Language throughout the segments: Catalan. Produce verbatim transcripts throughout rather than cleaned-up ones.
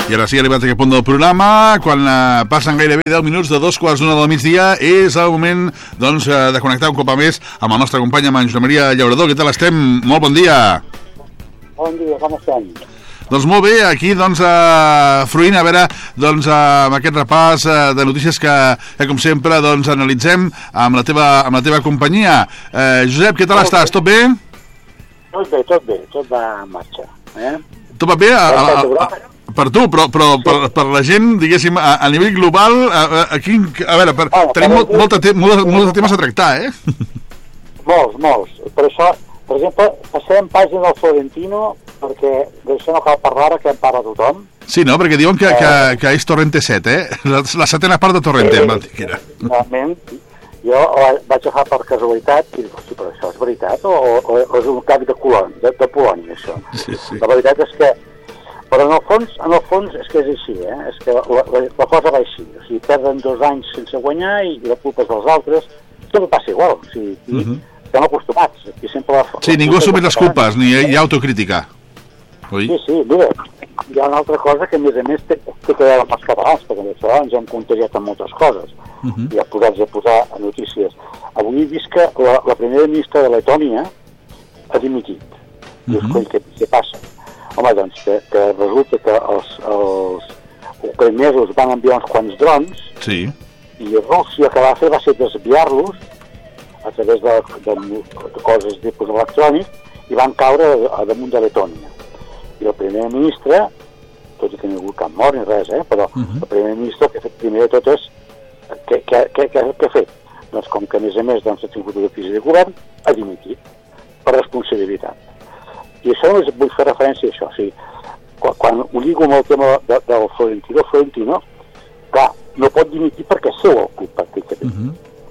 I ara sí, arribat a aquest punt del programa, quan eh, passen gairebé deu minuts de dos quarts d'una del migdia, és el moment doncs, eh, de connectar un cop a més amb el nostre company, amb en Josep Maria Llaurador. Què tal estem? Molt bon dia. Bon dia, com estem? Doncs molt bé, aquí doncs eh, fruint a veure doncs, eh, amb aquest repàs eh, de notícies que, que com sempre doncs, analitzem amb la teva, amb la teva companyia. Eh, Josep, què tal tot estàs? Bé. Tot bé? Tot bé, tot bé, tot va en marxa. Eh? Tot va bé? A, a, a, a, per tu, però, però sí. per, per la gent, diguéssim, a, a nivell global, a, aquí, a veure, per, oh, tenim molt, molt, de, molt, molt de temes a tractar, eh? Molts, molts. Per això, per exemple, passem pàgina del Florentino, perquè d'això no cal parlar, que en parla tothom. Sí, no? Perquè diuen que, eh, que, que és Torrente set, eh? La, la setena part de Torrente, eh, em va dir que era. Realment, jo vaig agafar per casualitat i dic, hosti, però això és veritat o, o, o és un canvi de colònia, de, de Polònia, això? Sí, sí. La veritat és que però en el fons, en el fons és que és així, eh? És que la, la, la cosa va així. O sigui, perden dos anys sense guanyar i, i la culpa és dels altres. Tot passa igual. O sigui, aquí uh -huh. estem acostumats. Aquí sempre la, sí, la ningú assumeix les culpes, ni hi ha autocrítica. Oi? Sí, sí, mira, hi ha una altra cosa que a més a més té, té que veure amb els catalans, perquè d'això ens hem contagiat amb moltes coses. Uh -huh. I ja podem posar notícies. Avui he vist que la, la primera ministra de Letònia ha dimitit. Uh -huh. I és què, què passa? Home, doncs, que, que resulta que els, els ucraïnesos van enviar uns quants drons sí. i Rússia el que va fer va ser desviar-los a través de, de, de coses de tipus electrònic i van caure a, a damunt de Letònia. I el primer ministre, tot i que no hi ha hagut cap mort ni res, eh, però uh -huh. el primer ministre el que ha fet primer de tot és què ha fet? Doncs com que a més a més doncs, ha tingut una crisi de govern, ha dimitit per responsabilitat. I això només vull fer referència a això. O sigui, quan, quan ho lligo amb el tema de, del Florentino, el Florentino, clar, no pot dimitir perquè és seu el club, pràcticament. Uh -huh.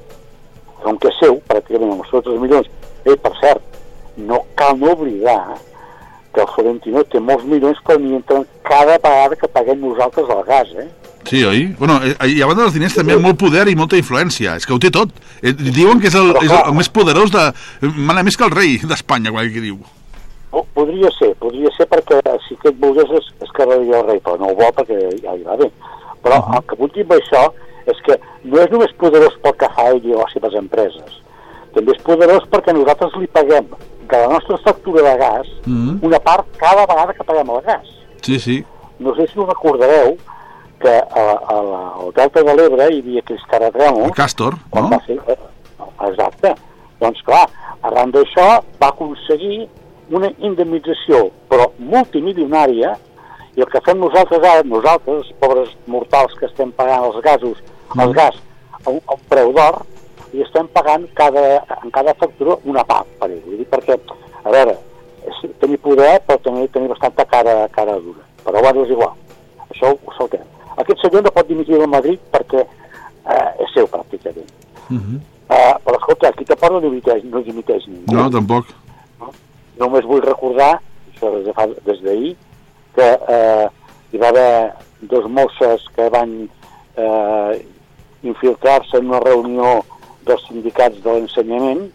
Com que és seu, pràcticament, amb els seus tres milions. Eh, per cert, no cal no oblidar que el Florentino té molts milions que ni entren cada vegada que paguem nosaltres el gas, eh? Sí, oi? Bueno, i a banda dels diners també hi ha molt poder i molta influència. És que ho té tot. Eh, diuen que és el, és el, el més poderós de... mana més que el rei d'Espanya, quan qui diu. Podria ser, podria ser perquè si aquest volgués és, és que rebia el rei, però no ho vol perquè ja hi va bé. Però uh -huh. el que vull dir amb això és que no és només poderós pel que fa ell i les seves empreses, també és poderós perquè nosaltres li paguem de la nostra factura de gas uh -huh. una part cada vegada que paguem el gas. Sí, sí. No sé si us recordareu que a, a la, al Delta de l'Ebre hi havia aquells terratrèmols. El Càstor, no? Va fer, exacte. Doncs clar, arran d'això va aconseguir una indemnització, però multimilionària, i el que fem nosaltres ara, nosaltres, pobres mortals que estem pagant els gasos, mm. els gas, a un, a un preu d'or, i estem pagant cada, en cada factura una part per ell. Vull dir, perquè, a veure, és, tenir poder, però també tenir bastanta cara, cara dura. Però bueno, és igual. Això ho saltem. Aquest senyor no pot dimitir de Madrid perquè eh, és seu, pràcticament. Mm -hmm. eh, però, escolta, aquí tampoc no dimiteix, no dimiteix ningú. No, tampoc. Només vull recordar, això des, de fa, des d'ahir, que eh, hi va haver dos mosses que van eh, infiltrar-se en una reunió dels sindicats de l'ensenyament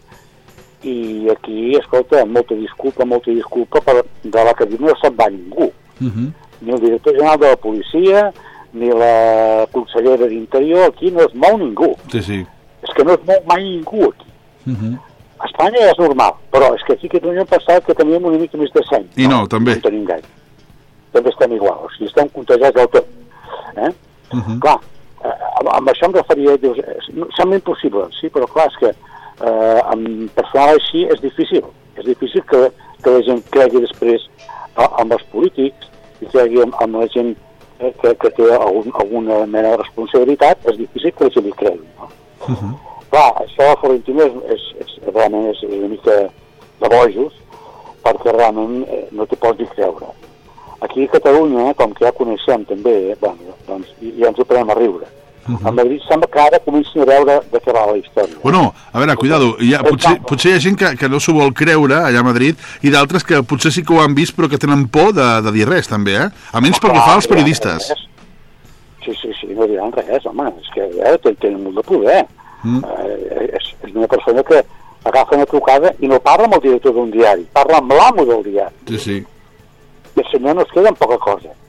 i aquí, escolta, molta disculpa, molta disculpa, per, de la que no se'n va ningú. Uh -huh. Ni el director general de la policia, ni la consellera d'Interior, aquí no es mou ningú. Sí, sí. És que no es mou mai ningú aquí. Uh -huh. A Espanya és normal, però és que aquí a Catalunya hem pensat que teníem una mica més de seny. I no, no també. No tenim gaire. També estem igual, o sigui, estem contagiats del tot. Eh? Uh -huh. Clar, eh, amb, amb això em referia, dius, sembla impossible, sí, però clar, és que eh, amb personal així és difícil. És difícil que, que la gent cregui després a, amb els polítics i cregui amb, amb la gent eh, que, que té algun, alguna mena de responsabilitat, és difícil que la gent hi cregui, no? Uh -huh. Clar, això a Florentino és, és, és, realment és una mica de bojos, perquè realment eh, no t'hi pots dir creure. Aquí a Catalunya, com que ja coneixem també, eh, bueno, doncs ja ens ho prenem a riure. Uh -huh. A Madrid sembla que ara comencin a veure de què va la història. Bueno, a veure, cuidado, hi ha, potser, potser hi ha gent que, que no s'ho vol creure allà a Madrid i d'altres que potser sí que ho han vist però que tenen por de, de dir res també, eh? Almenys pel que fa als periodistes. Sí, sí, sí, no diran res, home, és que eh, tenen molt de poder. Mm. Eh, és, és una persona que agafa una trucada i no parla amb el director d'un diari, parla amb l'amo del diari. Sí, sí. I el senyor no es queda amb poca cosa.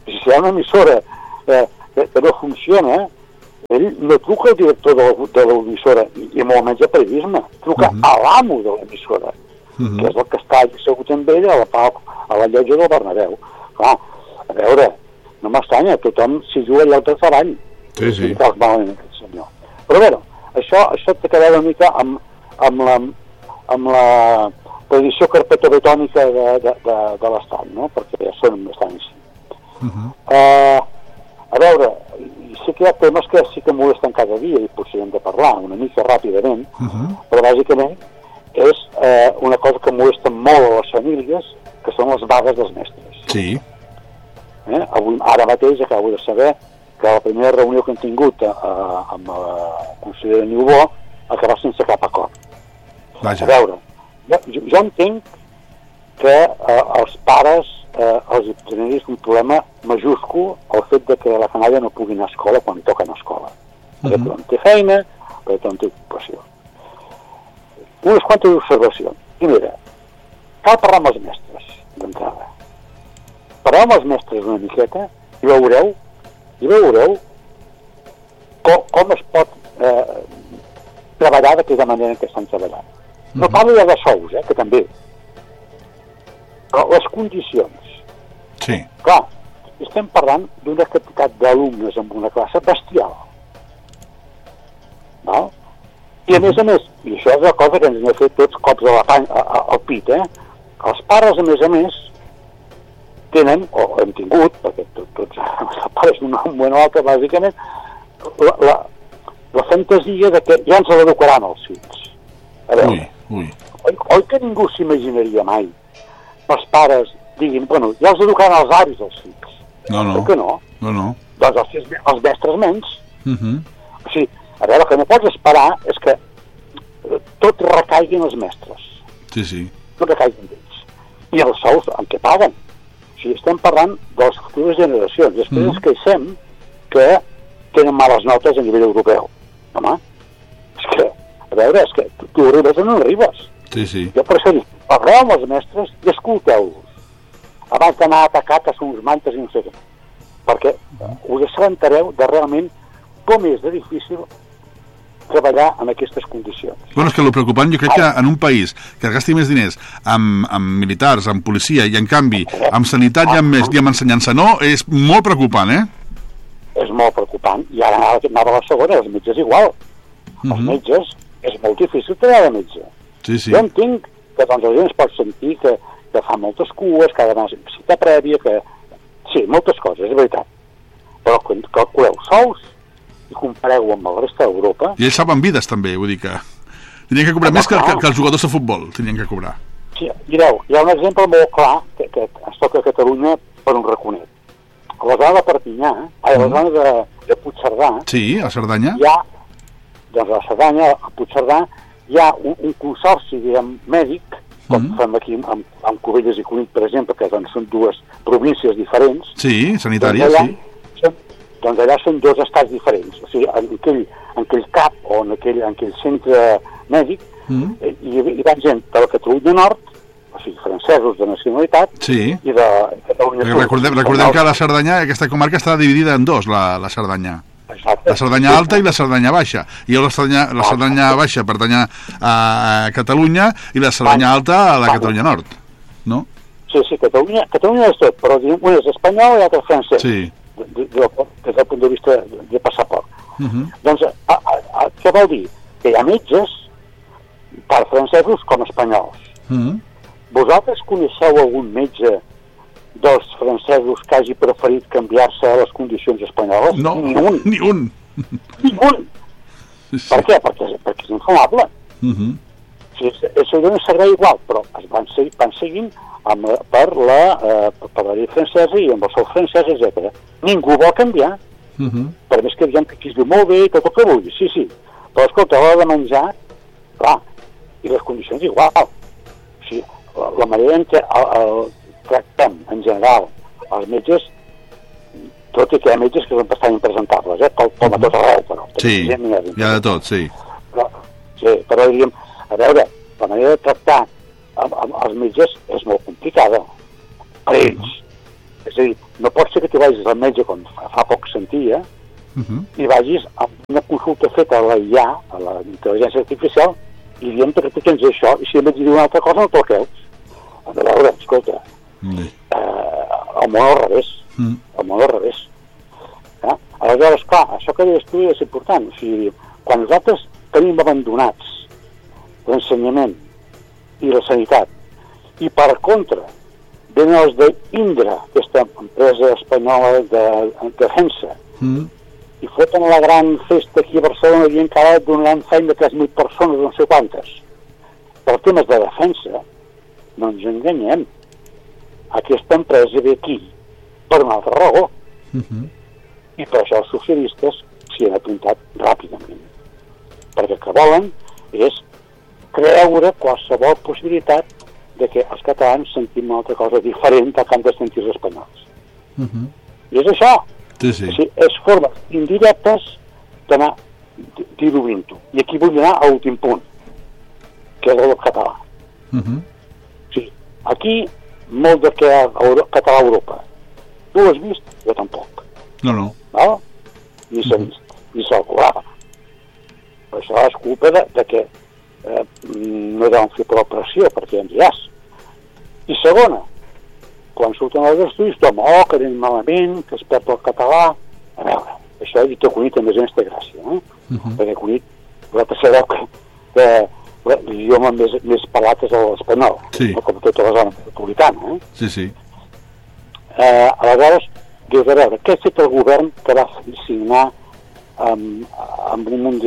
Si hi ha una emissora eh, que, que no funciona, ell no truca al director de, de l'emissora, i, i molt menys a periodisme, truca uh -huh. a l'amo de l'emissora, uh -huh. que és el que està assegut amb ell a la, a la llotja del Bernabéu. Clar, a veure, no m'estranya, tothom s'hi juga al lloc de treball. Sí, sí. I cal malament aquest senyor. Però bé, això, això té que veure una mica amb, amb la... amb la tradició carpetobetònica de, de, de, de l'Estat, no? Perquè ja són bastant així. Uh -huh. uh, a veure, i sí que hi ha temes que sí que molesten cada dia i potser hem de parlar una mica ràpidament, uh -huh. però bàsicament és uh, una cosa que molesta molt a les famílies, que són les vagues dels mestres. Sí. Eh? Avui, ara mateix acabo de saber que la primera reunió que hem tingut a, a, amb la consellera Niubó acaba sense cap acord. Vaja. A veure, jo, jo entenc que eh, els pares eh, els generi un problema majúscul el fet de que la canalla no pugui anar a escola quan li toca anar a escola. Uh -huh. Perquè no té feina, perquè no té ocupació. Unes quantes observacions. Primera, cal parlar amb els mestres, d'entrada. Parleu amb els mestres una miqueta i veureu, i veureu com, com es pot eh, treballar d'aquesta manera que estan treballant. No parlo ja de sous, eh, que també. Però les condicions. Sí. Clar, estem parlant d'una quantitat d'alumnes en una classe bestial. Val? I a més a més, i això és una cosa que ens n'ha fet tots cops a la pany, a, a, al pit, eh? Els pares, a més a més, tenen, o hem tingut, perquè tot, tots els pares d'un moment o altre, bàsicament, la, la, la fantasia de que ja ens l'educaran els fills. A veure, ui, ui. Oi, oi que ningú s'imaginaria mai els pares diguin, bueno, ja els educaran els avis els fills. No, no. Per què no? No, no. Doncs els, els mestres menys. Uh -huh. O sigui, a veure, el que no pots esperar és que tot recaigui en els mestres. Sí, sí. Tot recaigui en ells. I els sous en què paguen. O sigui, estem parlant de les futures generacions. Després mm. ens queixem que tenen males notes a nivell europeu. Home, és que, a veure, és que tu, tu arribes o no arribes. Sí, sí. Jo per això dic, parleu amb els mestres i escolteu-los. Abans d'anar a atacar que són uns mantes i no sé què. Perquè us assabentareu de realment com és de difícil treballar en aquestes condicions. Bueno, és que el preocupant jo crec que en un país que gasti més diners amb, amb militars, amb policia i en canvi amb sanitat i amb, més, i amb ensenyança no, és molt preocupant, eh? És molt preocupant. I ara anava a la segona, els metges igual. Uh -huh. Els metges, és molt difícil treballar de metge. Sí, sí. Jo entenc que doncs, la gent es pot sentir que, que fa moltes cues, que ha d'anar a cita prèvia, que... Sí, moltes coses, és veritat. Però calculeu sous i compareu amb la resta d'Europa... I ells salven vides, també, vull dir que... Tenien que cobrar ah, més que, que, que els jugadors de futbol, tenien que cobrar. Sí, mireu, hi ha un exemple molt clar que, que es toca a Catalunya per un raconet. A la zona de Perpinyà, a la zona de, de Puigcerdà... Sí, a Cerdanya. Hi ha, doncs a la Cerdanya, a Puigcerdà, hi ha un, un consorci, diguem, mèdic, com mm. fem aquí amb, amb Cubelles i Cunit, per exemple, que doncs, són dues províncies diferents. Sí, sanitàries, doncs allà, sí. Són, doncs allà són dos estats diferents. O sigui, en aquell, en aquell cap o en aquell, en aquell centre mèdic mm. hi, hi va gent de la Catalunya Nord, o sigui, francesos de nacionalitat, sí. i de Catalunya Sud. Recordem, recordem que la Cerdanya, aquesta comarca està dividida en dos, la, la Cerdanya. Exacte. La Cerdanya Alta i la Cerdanya Baixa. I la Cerdanya, la Cerdanya Baixa pertany a Catalunya i la Cerdanya Alta a la Catalunya Nord, no? Sí, sí, Catalunya, Catalunya és tot, però un és espanyol i l'altre francès, sí. des del punt de vista de passaport. Uh -huh. Doncs, a, a, a, què vol dir? Que hi ha metges, tant francesos com espanyols. Uh -huh. Vosaltres coneixeu algun metge dels francesos que hagi preferit canviar-se a les condicions espanyoles? No, ni un. Ni un. Ni un. Sí. Per què? Perquè, perquè és inflamable. Uh -huh. O sigui, això dona servei igual, però es van, seguir, van seguint amb, per, la, eh, per la llei francesa i amb el sol francès, etcètera. Ningú vol canviar. Uh -huh. Per més que diguem que aquí es diu molt bé i tot el que vulgui, sí, sí. Però escolta, a l'hora de menjar, clar, i les condicions igual. O sigui, la, la manera en què el, el tractem, en general, els metges, tot i que hi ha metges que són bastant impresentables, eh? Com, com a tot arreu, però. Sí, hi ha de tot, sí. Però, sí, però diríem, a veure, la manera de tractar amb, amb els metges és molt complicada. Per ells. És a dir, no pot ser que tu vagis al metge, com fa, fa poc sentia, uh -huh. i vagis a una consulta feta a la I A, a la intel·ligència artificial, i diem que tu tens això, i si el metge diu una altra cosa, no te'l creus. A veure, escolta, uh, el món al revés, uh. el món al revés. Eh? Aleshores, clar, això que deies tu és important. O sigui, quan nosaltres tenim abandonats l'ensenyament i la sanitat, i per contra venen els d'Indra, aquesta empresa espanyola de defensa, mm. i foten la gran festa aquí a Barcelona i encara donaran feina de tres mil persones, no sé quantes. Per temes de defensa, no ens enganyem. Aquesta empresa ve aquí per una altra raó. Mm-hmm. I per això els socialistes s'hi han apuntat ràpidament. Perquè el que volen és creure qualsevol possibilitat de que els catalans sentim una altra cosa diferent del que han de sentir els espanyols. Uh-huh. I és això. Sí, sí. És, dir, és formes indirectes d'anar diluint-ho. I aquí vull anar a l'últim punt, que és el català. Uh-huh. Sí, aquí, molt de que Euro, català a Europa. Tu ho has vist? Jo tampoc. No, no. Val? Ni s'ha uh-huh. vist, ni se'l cobrava. Però això és culpa de, de que eh, no deuen fer prou pressió, perquè ja en diràs. I segona, quan surten els estudis, tothom, oh, que anem malament, que es perd el català. A veure, això dit a Cunit també és aquesta gràcia, eh? Uh-huh. Perquè Cunit, vosaltres sabeu que, que l'idioma més, més parlat és l'espanyol, sí. no? Com tota la zona metropolitana. Eh? Sí, sí. Eh, aleshores, dius, a veure, què ha fet el govern que va signar amb, amb un munt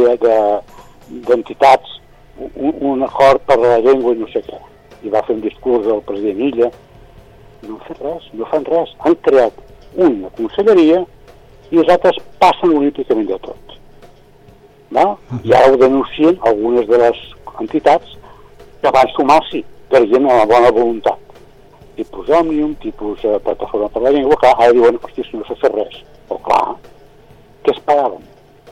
d'entitats un, un acord per la llengua i no sé què? I va fer un discurs del president Illa. No han fet res, no fan res. Han creat una conselleria i els altres passen olímpicament de tot. No? I ara ho denuncien algunes de les entitats que van sumar-s'hi, creient en la bona voluntat. Tipus Òmnium, tipus eh, Plataforma per la Llengua, que ara diuen, hosti, si no s'ha fet res. Però clar, què esperaven?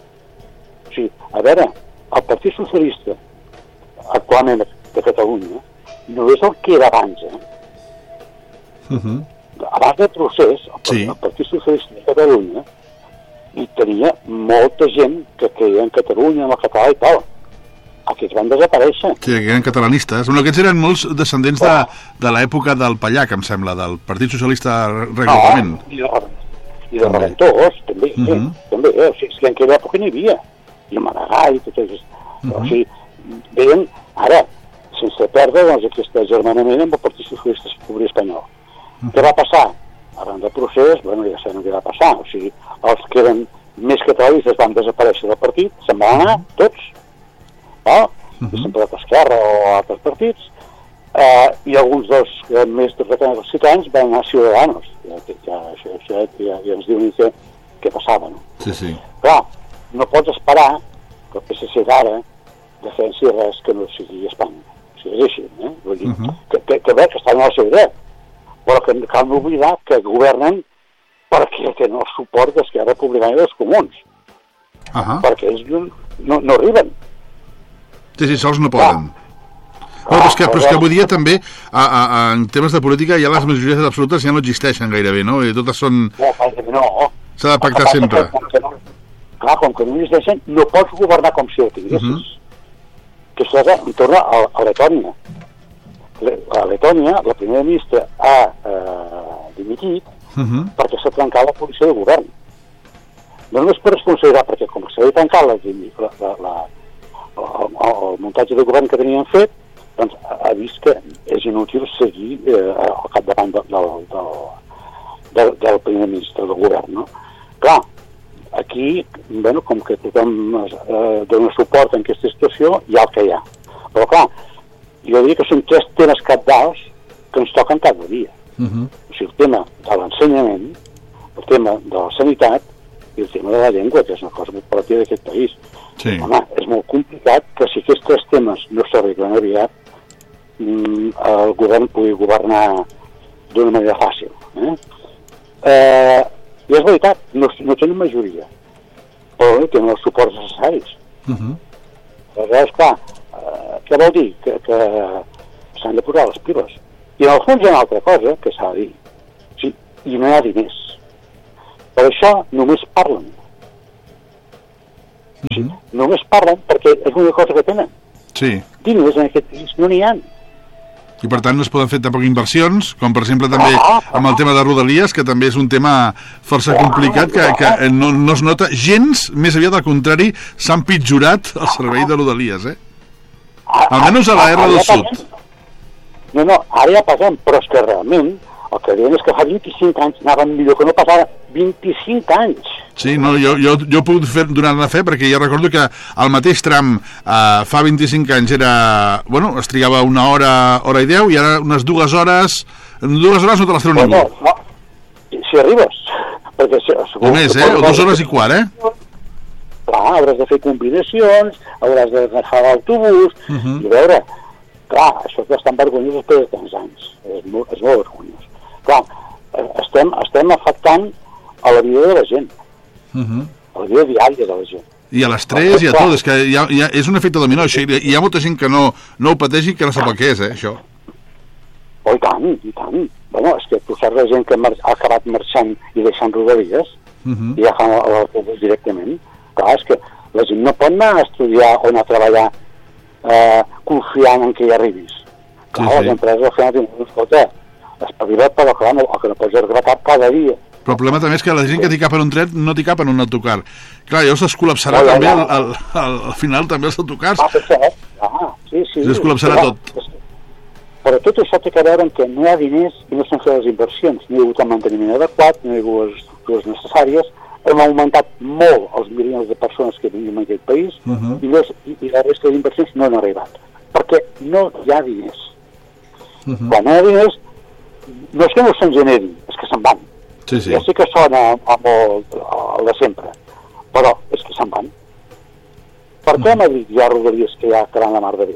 O sigui, a veure, el Partit Socialista, actualment de Catalunya, no és el que era abans, eh? Uh-huh. Abans del procés, el, sí. el Partit Socialista de Catalunya hi tenia molta gent que creia en Catalunya, en el català i tal. Aquests van desaparèixer. Sí, que eren catalanistes. Bueno, aquests eren molts descendents de, de l'època del Pallà, que em sembla, del Partit Socialista Reagrupament. No, i de, i de Reventós, també. Uh-huh. eh, també eh? O sigui, és que en aquella època n'hi havia. I a Maragall, i tot això. Uh-huh. O sigui, veien, ara, sense perdre, doncs, aquest germanament amb el Partit Socialista Obrer Espanyol. Uh-huh. Què va passar? Arran del procés, bueno, ja sabem què va passar. O sigui, els que eren més catalanistes van desaparèixer del partit, se'n van anar tots, no? Uh-huh. I sempre d'Esquerra o altres partits, eh, i alguns dels eh, més dels ciutadans van anar a Ciudadanos. Ja, ja, això, això, ja, ja ens diuen què, què passava, no? Sí, sí. Clar, no pots esperar que el P S C d'ara defensi res que no sigui Espanya. O sigui, és així, eh? Vull dir, uh-huh. que, que, que bé, que estan al seu dret, però que cal no oblidar que governen perquè tenen el suport d'Esquerra Republicana i dels comuns. Uh-huh. Perquè ells no, no, no arriben. Sí, sí, sols no poden. Ah, però, és que, però és que avui dia també, a, a, a, en temes de política, ja les majories absolutes ja no existeixen gairebé, no? I totes són... No, no. S'ha de pactar sempre. Com que no, clar, com que no existeixen, no pots governar com si ho tinguessis. Uh-huh. Que això em torna a, a Letònia. A Letònia, la primera ministra ha eh, dimitit uh-huh. perquè s'ha trencat la posició de govern. No només per responsabilitat, perquè com que s'ha trencat la, la, la, el, el muntatge de govern que tenien fet, doncs ha vist que és inútil seguir eh, al capdavant del, del, del, del primer ministre del govern, no? Clar, aquí, bueno, com que tothom eh, dona suport en aquesta situació, hi ha el que hi ha. Però clar, jo diria que són tres temes cabdals que ens toquen cada dia. Uh-huh. O sigui, el tema de l'ensenyament, el tema de la sanitat i el tema de la llengua, que és una cosa molt pròpia d'aquest país. Sí. Home, és molt complicat que si aquests tres temes no s'arreglen aviat, el govern pugui governar d'una manera fàcil. Eh? Eh, I és veritat, no, no tenen majoria, però no tenen els suports necessaris. Uh-huh. Aleshores, clar, eh, què vol dir? Que, que s'han de posar les piles. I en el fons hi ha una altra cosa que s'ha de dir. Sí, i no hi ha diners. Per això només parlen. Sí, Mhm. només parlen perquè és l'única cosa que tenen. Sí. Diners en aquest país no n'hi ha. I per tant no es poden fer tampoc inversions, com per exemple també Ah, ah, amb el tema de Rodalies, que també és un tema força complicat, que, que no, no es nota gens, més aviat al contrari, s'ha empitjorat el servei de Rodalies, eh? Almenys a la R del Sud. No, no, ara ja passem, però és que realment el que diuen és que fa vint-i-cinc anys anaven millor que no passava vint-i-cinc anys. Sí, no, jo, jo, jo he pogut fer durant la fe, perquè jo recordo que el mateix tram eh, fa vint-i-cinc anys era... Bueno, es trigava una hora, hora i deu, i ara unes dues hores... En dues hores no te les treu ningú. No, no, si arribes. Perquè, si, O més, eh? O dues hores i quart, eh? Clar, hauràs de fer combinacions, hauràs d'agafar l'autobús, Uh -huh. i a veure, clar, això que estan vergonyós després de tants anys. És molt, és molt vergonyós. Clar, estem, estem afectant a la vida de la gent, Uh -huh. a la vida diària de la gent. I a l'estrès i a tot, és que hi ha, hi ha, és un efecte dominó, això, i hi ha molta gent que no, no ho pateixi, que no sap el que és, eh, això. Oh, i tant, i tant. Bueno, és que tu saps la gent que ha acabat marxant i deixant Rodalies, Uh -huh. i ja fan l'autobús directament. Clar, és que la gent no pot anar a estudiar o anar a treballar eh, confiant en que hi arribis. Clar, Sí, sí. les empreses al final diuen, escolta, espavila't, però clar, no, el que no pots arribar cap cada dia. Però el problema també és que la gent que t'hi cap en un tren no t'hi cap en un autocar. Clar, llavors es col·lapsarà Ja, ja, també, ja. al, al, al, al final, també els autocars. Ah, per cert, ah, sí, sí. Es col·lapsarà Clar, tot. és- Però tot això té que veure amb que no hi ha diners i no s'han fet les inversions. No hi ha hagut el manteniment adequat, no hi ha hagut les estructures necessàries, hem augmentat molt els milions de persones que vivim en aquest país, Uh -huh. i, les, i, i la resta d'inversions no han arribat. Perquè no hi ha diners. Uh -huh. Quan no hi ha diners, no és que no se'n generin, és que se'n van. Sí, sí. Ja sé que sona a molt a de sempre, però és que se'n van. Per què a Madrid hi ha rodalies que ja que van la mar de bé?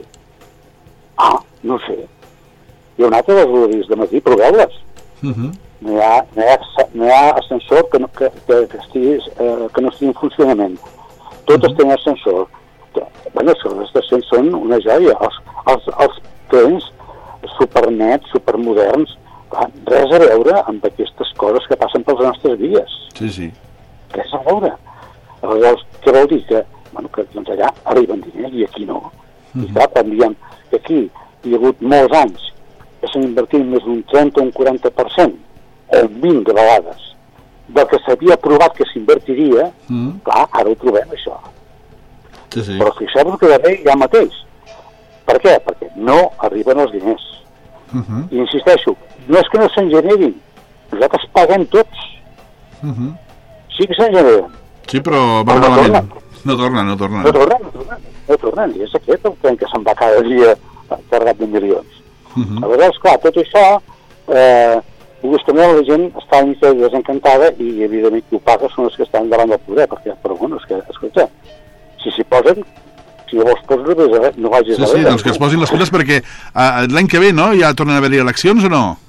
Ah, no ho sé. Hi ha una altra de les rodalies de Madrid, proveu-les. Uh -huh. No hi ha, no hi ha, no hi ha ascensor que no, que, que, que, estigui, eh, que no estigui en funcionament. Totes tenen ascensor. Bueno, les estacions són una joia. Els, els, els trens supernets, supermoderns, clar, res a veure amb aquestes coses que passen per les nostres vies. Sí, sí. Res a veure. Aleshores, què vol dir? Que, bueno, que doncs allà arriben diners i aquí no. Uh I -huh. clar, quan diem que aquí hi ha hagut molts anys que s'han invertit més d'un trenta o un quaranta per cent, o un vint de vegades, del que s'havia aprovat que s'invertiria, Uh -huh. clar, ara ho trobem, això. Sí, sí. Però fixeu-vos que darrere hi ha mateix. Per què? Perquè no arriben els diners. Uh -huh. I insisteixo, no és que no se'n generin, nosaltres paguem tots. Uh -huh. Sí que se'n generen. Sí, però va Però no malament. tornen. No torna, no torna. No tornen, no tornen, no tornen. I és aquest el tren que se'n va cada dia carregat de milions. Uh -huh. Aleshores, clar, tot això, eh, justament la gent està una mica desencantada i, evidentment, qui ho paga són els que estan davant del poder, perquè, però, bueno, és que, escolta, si s'hi posen, si llavors pots res, no vagis Sí, a sí, veure. doncs que es posin les piles perquè uh, l'any que ve, no?, ja tornen a haver-hi eleccions o no?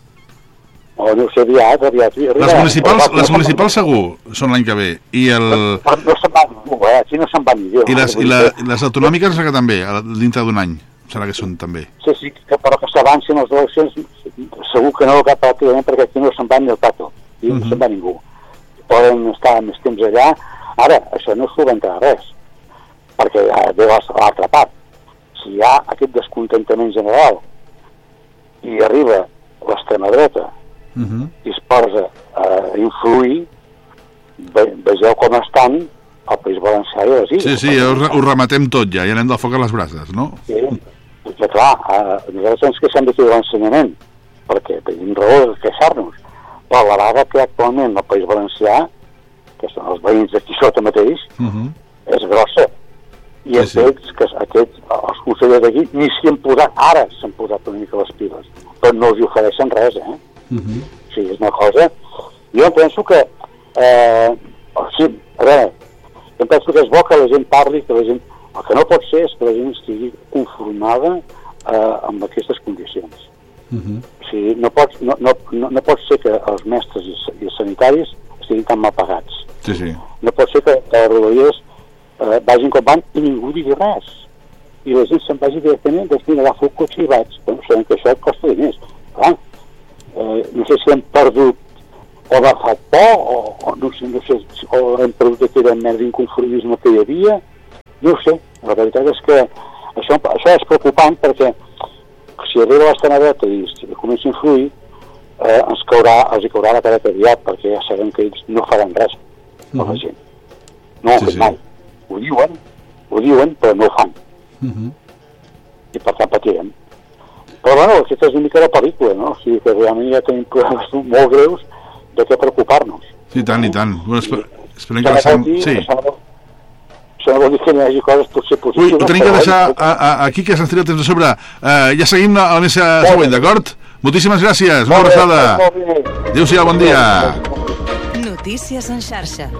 O no ho sé, aviat, aviat. aviat Les municipals, però, les municipals segur són l'any que ve. I, el, però no se'n va ningú, eh? Aquí no se'n va ningú. i, les, i la, les autonòmiques que també, a- dintre d'un any, serà que són també. Sí, sí, que, però que s'avancin les eleccions, segur que no, cap pràcticament, perquè aquí no se'n va ni el pato. Aquí no Mhm. se'n va ningú. Poden estar més temps allà. Ara, això no solucionarà res, perquè ja ve l'altra part. Si hi ha aquest descontentament general i arriba l'extrema dreta Uh -huh. i es posa a influir, ve, vegeu com estan el País Valencià i les Illes. Sí, sí, ho, re- ho rematem tot ja, ja anem del foc a les brases, no? Sí, perquè clar, eh, nosaltres ens queixem d'aquí de l'ensenyament, perquè tenim raó de queixar-nos, però la vaga que actualment al País Valencià, que són els veïns d'aquí sota mateix, Uh -huh. és grossa. I Sí, sí. aquests, que, aquests, els consellers d'aquí, ni s'hi han posat, ara s'han posat una mica les piles, però no els hi ofereixen res, eh? Uh -huh. O sigui, és una cosa... Jo penso que... Eh, sí, a veure, jo penso que és bo que la gent parli, que la gent... El que no pot ser és que la gent estigui conformada eh, amb aquestes condicions. Uh -huh. O sigui, no pot, no, no, no, no pot ser que els mestres i, i els sanitaris estiguin tan mal pagats. Sí, sí. No pot ser que, que les rodalies eh, vagin com van i ningú digui res. I la gent se'n vagi directament, doncs mira, agafo el cotxe i vaig. Bueno, sabem que això costa diners. Clar, eh, no sé si hem perdut o va fa por, o, o no sé, no sé, o hem perdut aquella merda d'inconformisme que hi havia, no ho sé. La veritat és que això, això és preocupant perquè si arriba l'extrema-dreta i comença a influir, eh, ens caurà, els hi caurà la careta aviat, perquè ja sabem que ells no faran res per la gent. No ho han Sí, fet sí. mai. Ho diuen, ho diuen, però no ho fan. Uh -huh. I per tant patirem. Però bueno, aquesta és una mica la pel·lícula, no? O sigui que realment ja tenim problemes molt greus de què preocupar-nos. I tant, i tant. Bueno, esper esperem que... Això La no vol dir, sí. això no vol- això no vol dir que no hi hagi coses potser Ui, positives. ho tenim que però, deixar bueno, a, a, aquí, que se'ns tira el temps a sobre. Uh, ja seguim a la mesa següent, d'acord? Moltíssimes gràcies, una molt bé, abraçada. molt bé. Adéu-siau, bon dia. Notícies en xarxa.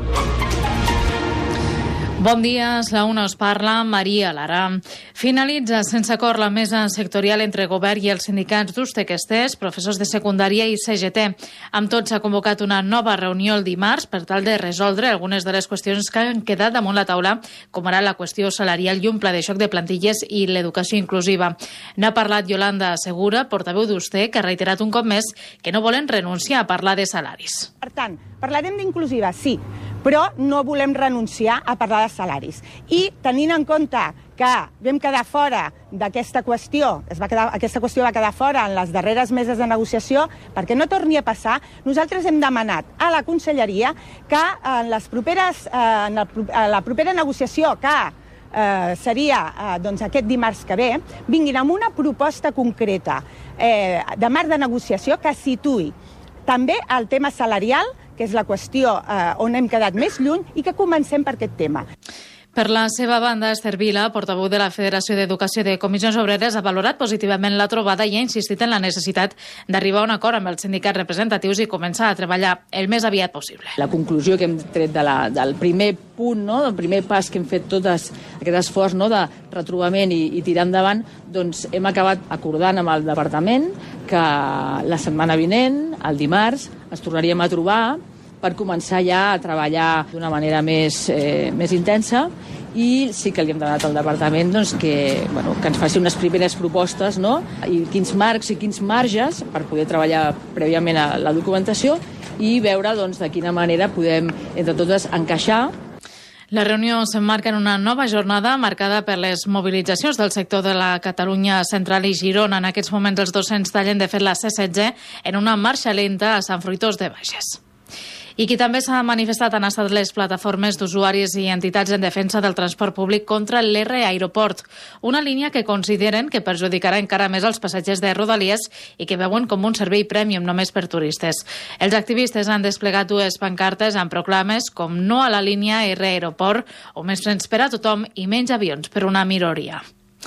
Bon dia, és la una, us parla Maria Lara. Finalitza sense acord la mesa sectorial entre govern i els sindicats d'Ustequesters, professors de secundària i C G T. Amb tot s'ha convocat una nova reunió el dimarts per tal de resoldre algunes de les qüestions que han quedat damunt la taula, com ara la qüestió salarial i un pla de xoc de plantilles i l'educació inclusiva. N'ha parlat Yolanda Segura, portaveu d'Uste, que ha reiterat un cop més que no volen renunciar a parlar de salaris. Per tant, parlarem d'inclusiva, sí, però no volem renunciar a parlar de salaris. I tenint en compte que vam quedar fora d'aquesta qüestió, es va quedar, aquesta qüestió va quedar fora en les darreres meses de negociació, perquè no torni a passar, nosaltres hem demanat a la Conselleria que en, les properes, eh, en, el, en la propera negociació que eh, seria eh, doncs aquest dimarts que ve, vinguin amb una proposta concreta eh, de marc de negociació que situï també el tema salarial, que és la qüestió eh, on hem quedat més lluny, i que comencem per aquest tema. Per la seva banda, Esther Vila, portaveu de la Federació d'Educació de Comissions Obreres, ha valorat positivament la trobada i ha insistit en la necessitat d'arribar a un acord amb els sindicats representatius i començar a treballar el més aviat possible. La conclusió que hem tret de la, del primer punt, no? Del primer pas que hem fet tot es, aquest esforç, no? De retrobament i, i tirar endavant, doncs hem acabat acordant amb el departament que la setmana vinent, el dimarts, ens tornaríem a trobar per començar ja a treballar d'una manera més, eh, més intensa, i sí que li hem demanat al departament doncs, que, bueno, que ens faci unes primeres propostes, no? I quins marcs i quins marges per poder treballar prèviament a la documentació i veure doncs, de quina manera podem entre totes encaixar. La reunió s'emmarca en una nova jornada marcada per les mobilitzacions del sector de la Catalunya Central i Girona. En aquests moments els docents tallen de fet la C setze en una marxa lenta a Sant Fruitós de Bages. I qui també s'ha manifestat han estat les plataformes d'usuaris i entitats en defensa del transport públic contra l'R Aeroport, una línia que consideren que perjudicarà encara més els passatgers de Rodalies i que veuen com un servei prèmium només per turistes. Els activistes han desplegat dues pancartes amb proclames com no a la línia R Aeroport o més trens per a tothom i menys avions per una minoria.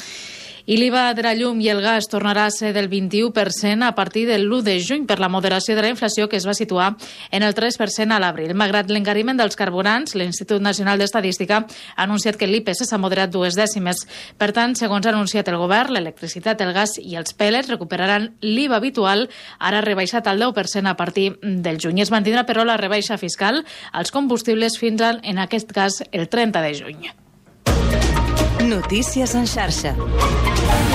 I l'I V A de la llum i el gas tornarà a ser del vint-i-u per cent a partir del l'u de juny per la moderació de la inflació que es va situar en el tres per cent a l'abril. Malgrat l'encariment dels carburants, l'Institut Nacional d'Estadística ha anunciat que l'I P C s'ha moderat dues dècimes. Per tant, segons ha anunciat el govern, l'electricitat, el gas i els pèl·lets recuperaran l'I V A habitual, ara rebaixat al deu per cent a partir del juny. Es mantindrà, però, la rebaixa fiscal als combustibles fins al, en aquest cas, el trenta de juny. Notícies en xarxa.